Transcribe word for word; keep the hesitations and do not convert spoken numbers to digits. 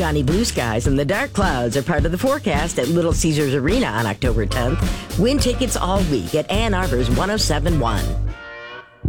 Johnny Blue Skies and the dark clouds are part of the forecast at Little Caesars Arena on October tenth. Win tickets all week at Ann Arbor's one oh seven point one.